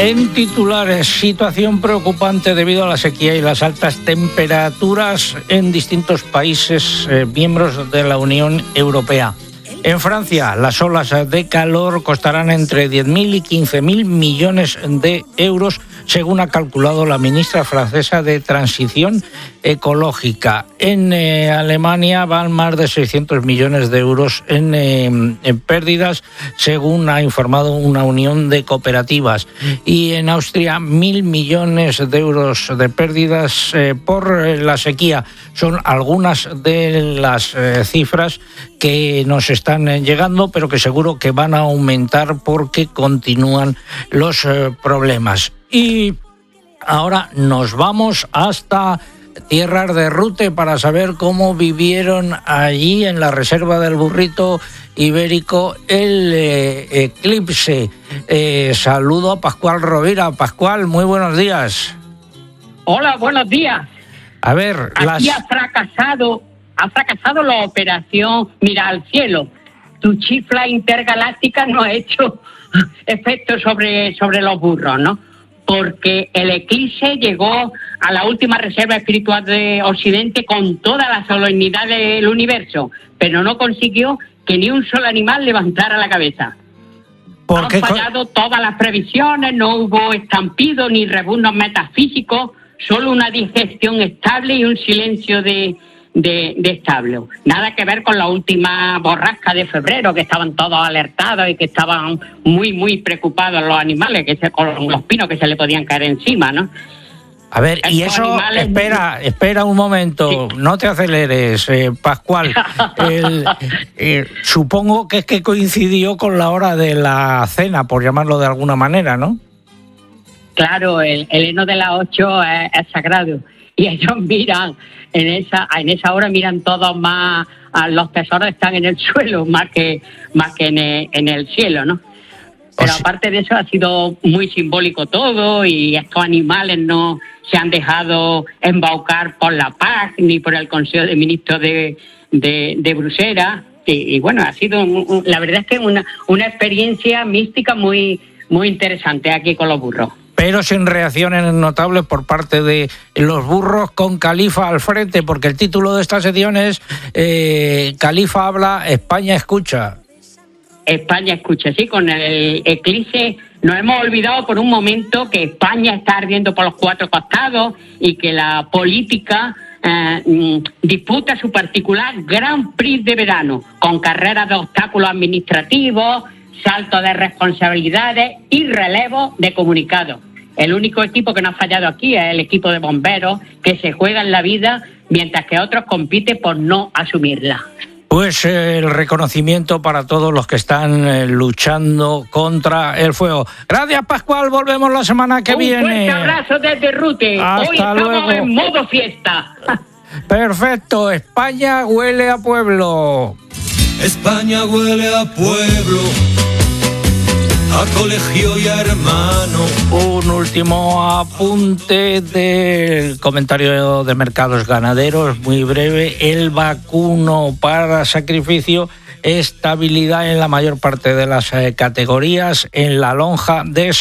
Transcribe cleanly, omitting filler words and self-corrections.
En titulares, situación preocupante debido a la sequía y las altas temperaturas en distintos países miembros de la Unión Europea. En Francia, las olas de calor costarán entre 10.000 y 15.000 millones de euros, según ha calculado la ministra francesa de Transición Ecológica. En Alemania van más de 600 millones de euros en pérdidas, según ha informado una unión de cooperativas. Y en Austria, 1.000 millones de euros de pérdidas por la sequía. Son algunas de las cifras que nos están llegando, pero que seguro que van a aumentar porque continúan los problemas. Y ahora nos vamos hasta tierras de Rute para saber cómo vivieron allí en la reserva del Burrito Ibérico el eclipse. Saludo a Pascual Rovira. Pascual, muy buenos días. Hola, buenos días. A ver, aquí ha fracasado la operación Mira al Cielo. Tu chifla intergaláctica no ha hecho efecto sobre los burros, ¿no? Porque el eclipse llegó a la última reserva espiritual de Occidente con toda la solemnidad del universo, pero no consiguió que ni un solo animal levantara la cabeza. Han fallado todas las previsiones, no hubo estampido ni rebuznos metafísicos, solo una digestión estable y un silencio de establo. Nada que ver con la última borrasca de febrero, que estaban todos alertados y que estaban muy, muy preocupados los animales, con los pinos que se le podían caer encima, ¿no? A ver, y eso, espera un momento, sí. No te aceleres, Pascual. Supongo que es que coincidió con la hora de la cena, por llamarlo de alguna manera, ¿no? Claro, el heno de las 8 es sagrado. Y ellos miran, en esa hora miran todos más, los tesoros están en el suelo más que en el cielo, ¿no? Pero aparte de eso ha sido muy simbólico todo, y estos animales no se han dejado embaucar por la paz ni por el Consejo de Ministros de Bruselas. Y bueno, ha sido, la verdad es que una experiencia mística muy, muy interesante aquí con los burros. Pero sin reacciones notables por parte de los burros, con Califa al frente, porque el título de esta sección es Califa habla, España escucha. España escucha, sí, con el eclipse nos hemos olvidado por un momento que España está ardiendo por los cuatro costados y que la política disputa su particular Gran Prix de verano, con carreras de obstáculos administrativos, salto de responsabilidades y relevo de comunicados. El único equipo que no ha fallado aquí es el equipo de bomberos, que se juega en la vida mientras que otros compiten por no asumirla. Pues el reconocimiento para todos los que están luchando contra el fuego. Gracias, Pascual, volvemos la semana que viene. Un fuerte abrazo desde Rute. Hasta Hoy estamos luego. En modo fiesta. Perfecto, España huele a pueblo. España huele a pueblo, a colegio y a hermano. Un último apunte del comentario de mercados ganaderos, muy breve. El vacuno para sacrificio, estabilidad en la mayor parte de las categorías. En la lonja de